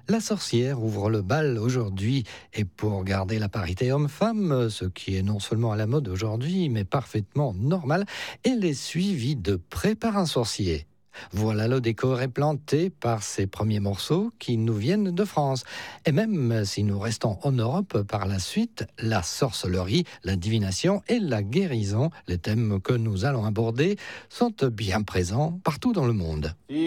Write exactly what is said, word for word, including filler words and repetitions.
La sorcière ouvre le bal aujourd'hui et pour garder la parité homme-femme, ce qui est non seulement à la mode aujourd'hui, mais parfaitement normal, elle est suivie de près par un sorcier. Voilà, le décor est planté par ces premiers morceaux qui nous viennent de France. Et même si nous restons en Europe par la suite, la sorcellerie, la divination et la guérison, les thèmes que nous allons aborder, sont bien présents partout dans le monde.